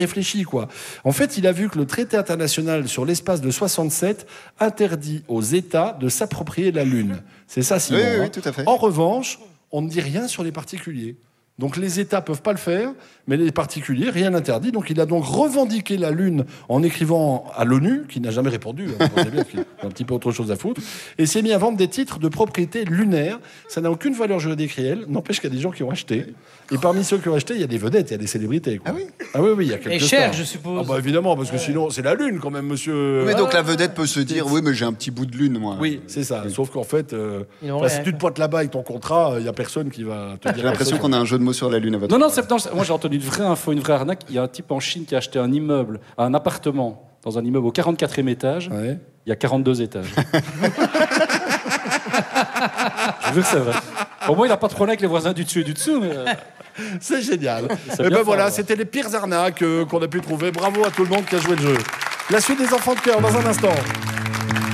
réfléchi, quoi. En fait, il a vu que le traité international sur l'espace de 67 interdit aux États de s'approprier la Lune. C'est ça, Simon. Oui, tout à fait. En revanche, on ne dit rien sur les particuliers. Donc les États peuvent pas le faire, mais les particuliers, rien n'interdit. Donc il a donc revendiqué la Lune en écrivant à l'ONU, qui n'a jamais répondu, hein, vous savez bien qu'il a un petit peu autre chose à foutre, et s'est mis à vendre des titres de propriété lunaire. Ça n'a aucune valeur juridique réelle, n'empêche qu'il y a des gens qui ont acheté. Et parmi ceux qui ont acheté, il y a des vedettes, il y a des célébrités, quoi. Ah oui ? Ah oui, il y a quelques Et cher, stars. je suppose. Ah bah évidemment, parce que sinon, c'est la Lune quand même, monsieur. Mais donc la vedette peut se dire, oui, mais j'ai un petit bout de lune, moi. Oui, c'est ça. Sauf qu'en fait, Ils ont enfin, rien, si tu te pointes là-bas avec ton contrat, il n'y a personne qui va te dire. J'ai l'impression qu'on a un jeu de mots sur la lune à votre Non, moi j'ai entendu une vraie info, une vraie arnaque. Il y a un type en Chine qui a acheté un immeuble, un appartement, dans un immeuble au 44e étage. Ouais. Il y a 42 étages. Je veux que c'est vrai. Au moins, il n'a pas de problème avec les voisins du dessus et du dessous. Mais... C'est génial. C'est Et bien ben voilà, fort, ouais. c'était les pires arnaques qu'on a pu trouver. Bravo à tout le monde qui a joué le jeu. La suite des enfants de cœur dans un instant.